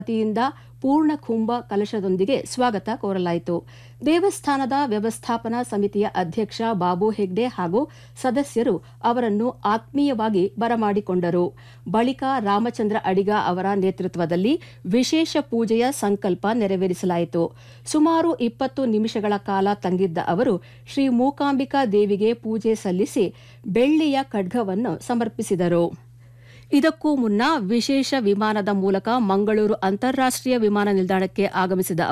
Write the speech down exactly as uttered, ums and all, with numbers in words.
ವತಿಯಿಂದ ಪೂರ್ಣ ಕುಂಭ ಕಲಶದೊಂದಿಗೆ ಸ್ವಾಗತ ಕೋರಲಾಯಿತು. ದೇವಸ್ಥಾನದ ವ್ಯವಸ್ಥಾಪನಾ ಸಮಿತಿಯ ಅಧ್ಯಕ್ಷ ಬಾಬು ಹೆಗ್ಡೆ ಹಾಗೂ ಸದಸ್ಯರು ಅವರನ್ನು ಆತ್ಮೀಯವಾಗಿ ಬರಮಾಡಿಕೊಂಡರು. ಬಳಿಕ ರಾಮಚಂದ್ರ ಅಡಿಗ ಅವರ ನೇತೃತ್ವದಲ್ಲಿ ವಿಶೇಷ ಪೂಜೆಯ ಸಂಕಲ್ಪ ನೆರವೇರಿಸಲಾಯಿತು. ಸುಮಾರು ಇಪ್ಪತ್ತು ನಿಮಿಷಗಳ ಕಾಲ ತಂಗಿದ್ದ ಅವರು ಶ್ರೀ ಮೂಕಾಂಬಿಕಾ ದೇವಿಗೆ ಪೂಜೆ ಸಲ್ಲಿಸಿ ಬೆಳ್ಳಿಯ ಖಡ್ಗವನ್ನು ಸಮರ್ಪಿಸಿದರು. ಇದಕ್ಕೂ ಮುನ್ನ ವಿಶೇಷ ವಿಮಾನದ ಮೂಲಕ ಮಂಗಳೂರು ಅಂತಾರಾಷ್ಟ್ರೀಯ ವಿಮಾನ ನಿಲ್ದಾಣಕ್ಕೆ ಆಗಮಿಸಿದ